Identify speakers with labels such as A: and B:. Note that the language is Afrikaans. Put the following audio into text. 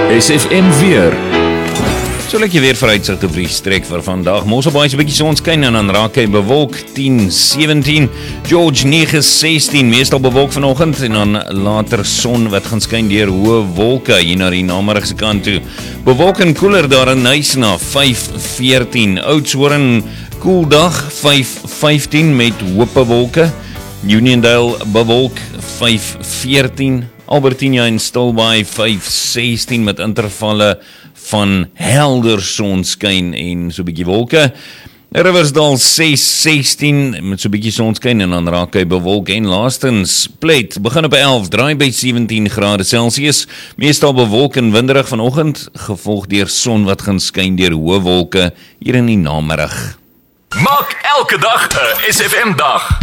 A: SFM weer. So lyk jy weer vooruitsigte vir die strek vir vandag. Mosselbaai is 'n bietjie sonskyn en dan raak hy bewolk 10-17. George 9-16, meestal bewolk vanoggend en dan later son wat gaan skyn deur hoë wolke hier na die namedigse kant toe. Bewolk en koeler daar in Nysna 5-14. Oudtshoorn koel dag 5-15 met hoë wolke. Uniondale bewolk 5-14. Albertina en Stilbaai 5-16 met intervalle van helder sonskyn en so 'n bietjie wolke. Riversdal 6-16 met so 'n bietjie sonskyn en dan raak hy bewolk en laastens Plet begin op 11, draai by 17 grade Celsius, meestal bewolk en winderig vanoggend, gevolg deur son wat gaan skyn deur hoë wolke hier in die namiddag.
B: Maak elke dag 'n SFM dag.